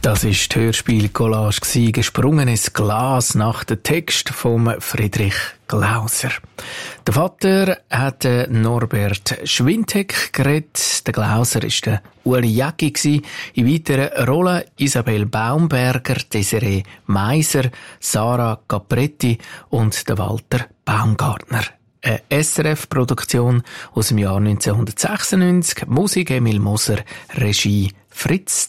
Das war die Hörspiel-Collage «Gesprungen ins Glas» nach dem Text von Friedrich Glauser. Der Vater hat Norbert Schwintek geredet, der Glauser war der Uli Jäcki, in weiteren Rollen Isabel Baumberger, Desiree Meiser, Sarah Capretti und der Walter Baumgartner. Eine SRF-Produktion aus dem Jahr 1996, Musik Emil Moser, Regie Fritz